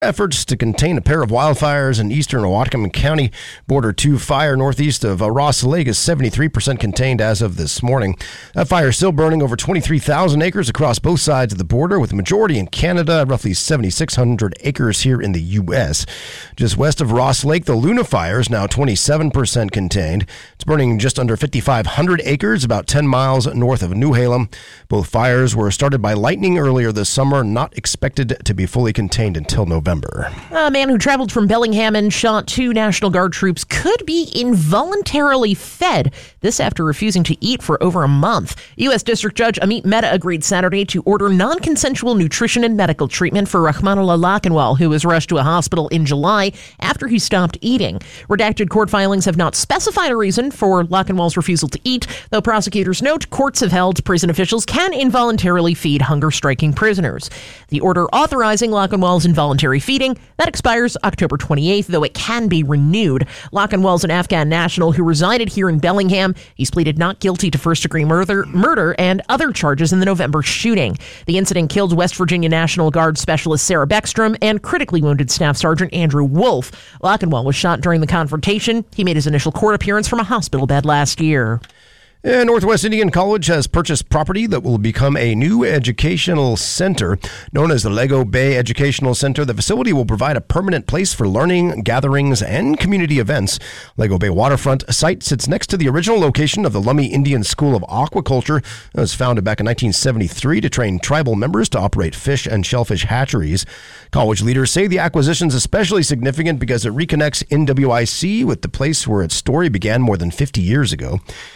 Efforts to contain a pair of wildfires in eastern Whatcom County border 2 fire northeast of Ross Lake is 73% contained as of this morning. That fire is still burning over 23,000 acres across both sides of the border, with the majority in Canada, roughly 7,600 acres here in the U.S. Just west of Ross Lake, the Luna fire is now 27% contained. It's burning just under 5,500 acres, about 10 miles north of New Halem. Both fires were started by lightning earlier this summer, not expected to be fully contained until November. A man who traveled from Bellingham and shot 2 National Guard troops could be involuntarily fed. This after refusing to eat for over a month. U.S. District Judge Amit Mehta agreed Saturday to order non-consensual nutrition and medical treatment for Rahmanullah Lakhanwal, who was rushed to a hospital in July after he stopped eating. Redacted court filings have not specified a reason for Lakhanwal's refusal to eat, though prosecutors note courts have held prison officials can involuntarily feed hunger-striking prisoners. The order authorizing Lakhanwal's involuntary feeding, that expires October 28th, though it can be renewed. Lakhanwal's an Afghan national who resided here in Bellingham. He's pleaded not guilty to first-degree murder and other charges in the November shooting. The incident killed West Virginia National Guard Specialist Sarah Beckstrom and critically wounded Staff Sergeant Andrew Wolf. Lakhanwal was shot during the confrontation. He made his initial court appearance from a hospital bed last year. And Northwest Indian College has purchased property that will become a new educational center known as the Lego Bay Educational Center. The facility will provide a permanent place for learning, gatherings, and community events. Lego Bay Waterfront site sits next to the original location of the Lummi Indian School of Aquaculture. It was founded back in 1973 to train tribal members to operate fish and shellfish hatcheries. College leaders say the acquisition is especially significant because it reconnects NWIC with the place where its story began more than 50 years ago.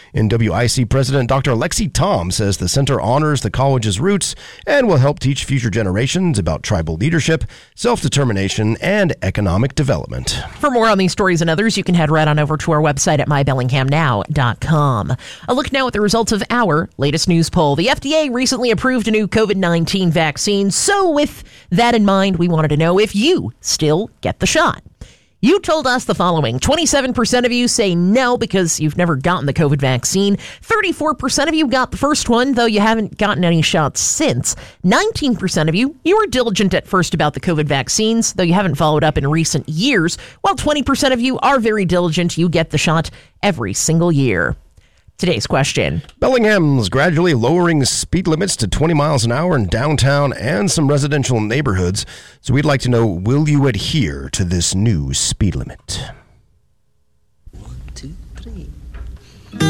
NWIC President Dr. Lexi Tom says the center honors the college's roots and will help teach future generations about tribal leadership, self-determination, and economic development. For more on these stories and others, you can head right on over to our website at mybellinghamnow.com. A look now at the results of our latest news poll. The FDA recently approved a new COVID-19 vaccine. So with that in mind, we wanted to know if you still get the shot. You told us the following. 27% of you say no because you've never gotten the COVID vaccine. 34% of you got the first one, though you haven't gotten any shots since. 19% of you were diligent at first about the COVID vaccines, though you haven't followed up in recent years. While 20% of you are very diligent. You get the shot every single year. Today's question. Bellingham's gradually lowering speed limits to 20 miles an hour in downtown and some residential neighborhoods. So we'd like to know, will you adhere to this new speed limit? 1, 2, 3.